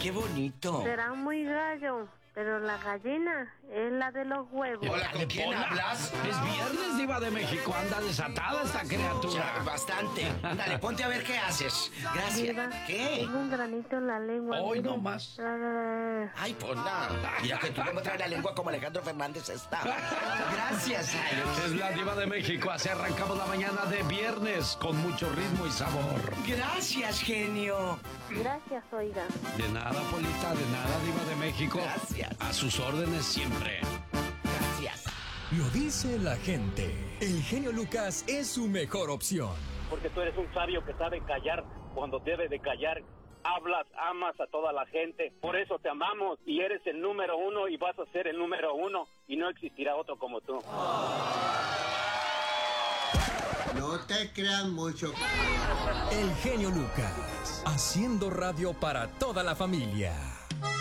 qué bonito. Será muy gallo, pero la gallina es la de los huevos. Hola, ¿con quién hablas? Es viernes, Diva de México. Anda desatada esta criatura. Ya, bastante. Dale, ponte a ver qué haces. Gracias. Diva, ¿Qué? tengo un granito en la lengua. Hoy mire. no más. Ay, pues nada. Mira que tú cómo traes la lengua como Alejandro Fernández está. Gracias, Alex. Es la Diva de México. Así arrancamos la mañana de viernes con mucho ritmo y sabor. Gracias, genio. Gracias, oiga. De nada, Polita, de nada, Diva de México. Gracias. A sus órdenes siempre. Gracias. Lo dice la gente. El genio Lucas es su mejor opción. Porque tú eres un sabio que sabe callar cuando debe de callar. Hablas, amas a toda la gente. Por eso te amamos y eres el número uno y vas a ser el número uno y no existirá otro como tú. No te creas mucho. El genio Lucas, haciendo radio para toda la familia.